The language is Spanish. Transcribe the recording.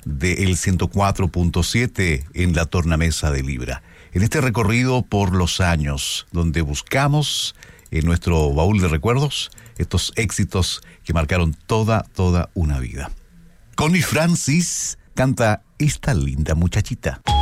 del 104.7 en la tornamesa de Libra. En este recorrido por los años, donde buscamos en nuestro baúl de recuerdos estos éxitos que marcaron toda una vida. Connie Francis canta esta linda muchachita.